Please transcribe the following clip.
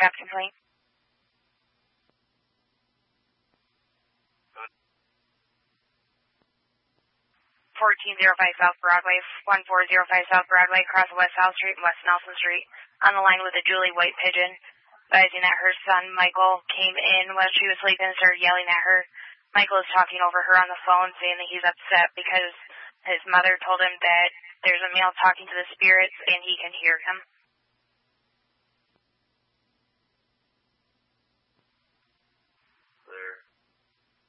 got the complaint? 1405 South Broadway, 1405 South Broadway, across West South Street and West Nelson Street, on the line with a Julie White Pigeon, advising that her son, Michael, came in while she was sleeping and started yelling at her. Michael is talking over her on the phone, saying that he's upset because his mother told him that there's a male talking to the spirits and he can hear him.